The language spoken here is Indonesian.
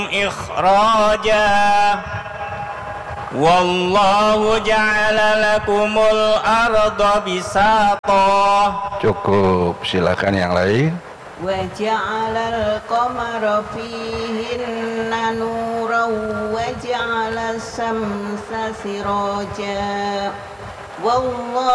ikhraja wallahu ja'ala lakumul arda bisata. Cukup, silakan yang lain. Wa ja'alal qamara fihinna nuran wa ja'alas samsa siraja wallahu